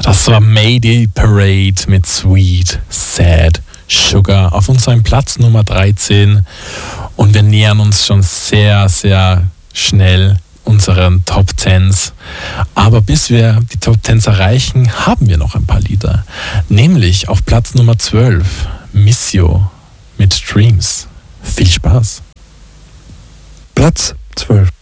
Das war Mayday Parade mit Sweet, Sad, Sugar auf unserem Platz Nummer 13. Und wir nähern uns schon sehr, sehr schnell unseren Top 10s. Aber bis wir die Top 10s erreichen, haben wir noch ein paar Lieder. Nämlich auf Platz Nummer 12, Missio mit Dreams. Viel Spaß. Platz 12.